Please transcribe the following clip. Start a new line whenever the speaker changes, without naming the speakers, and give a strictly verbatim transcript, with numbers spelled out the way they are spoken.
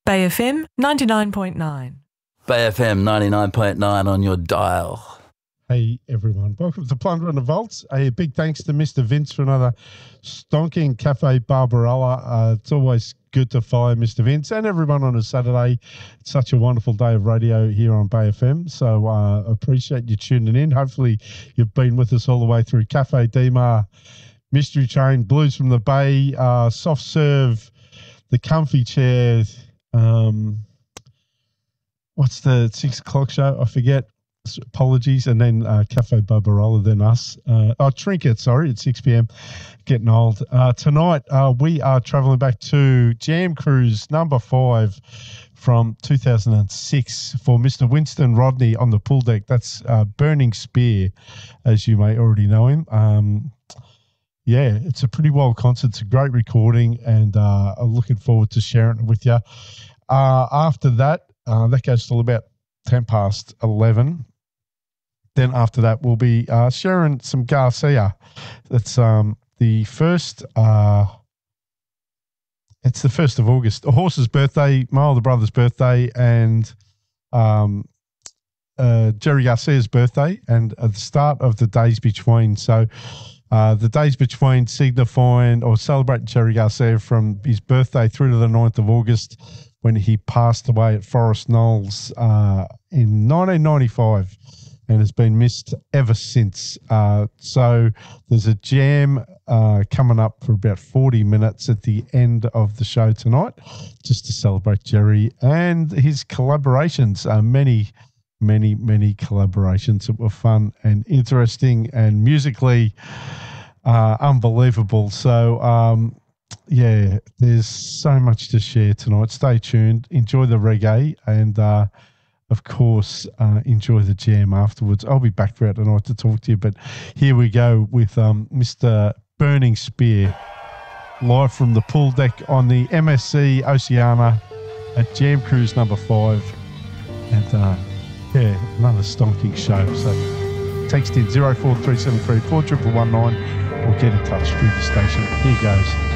Bay F M ninety-nine point nine.
Bay F M ninety-nine point nine on your dial.
Hey everyone, welcome to Plunder and the Vaults. A big thanks to Mister Vince for another stonking Cafe Barbarella. Uh, it's always good to follow Mister Vince and everyone on a Saturday. It's such a wonderful day of radio here on Bay F M, so uh, appreciate you tuning in. Hopefully you've been with us all the way through Cafe Demar, Mystery Train, Blues from the Bay, uh, Soft Serve, The Comfy Chair, um, what's the six o'clock show? I forget. Apologies, and then uh, Cafe Barbarella, then us. Uh, oh, Trinket, sorry, at six p.m. Getting old. Uh, tonight, uh, we are travelling back to Jam Cruise number five from two thousand six for Mister Winston Rodney on the pool deck. That's uh, Burning Spear, as you may already know him. Um, yeah, it's a pretty wild concert. It's a great recording, and uh, I'm looking forward to sharing it with you. Uh, after that, uh, that goes till about ten past eleven. Then after that, we'll be uh, sharing some Garcia. That's um, the first, uh, it's the first of August. A horse's birthday, my older brother's birthday, and um, uh, Jerry Garcia's birthday, and at the start of the days between. So uh, the days between signifying or celebrating Jerry Garcia from his birthday through to the ninth of August when he passed away at Forest Knolls uh, in nineteen ninety-five. And has been missed ever since. Uh, so there's a jam uh, coming up for about forty minutes at the end of the show tonight, just to celebrate Jerry and his collaborations. Uh, many, many, many collaborations that were fun and interesting and musically uh, unbelievable. So, um, yeah, there's so much to share tonight. Stay tuned. Enjoy the reggae and... Uh, Of course, uh, enjoy the jam afterwards. I'll be back throughout the night to talk to you, but here we go with um, Mister Burning Spear, live from the pool deck on the M S C Oceana at Jam Cruise number five. And, uh, yeah, another stonking show. So text in zero four three seven three four one one nine or get in touch through the station. Here goes.